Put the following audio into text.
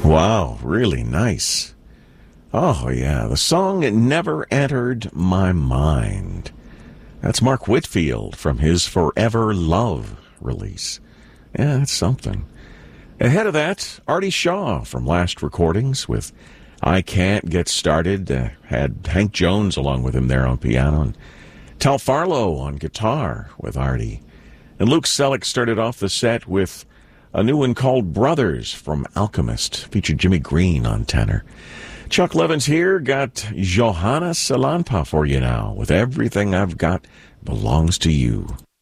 Wow, really nice. Oh, yeah, the song It Never Entered My Mind. That's Mark Whitfield from his Forever Love release. Yeah, that's something. Ahead of that, Artie Shaw from Last Recordings with I Can't Get Started. Had Hank Jones along with him there on piano, and Tal Farlow on guitar with Artie. And Luke Selleck started off the set with a new one called Brothers from Alchemist. Featured Jimmy Green on tenor. Chuck Levins here, got Johanna Salanpa for you now with Everything I've Got Belongs to You.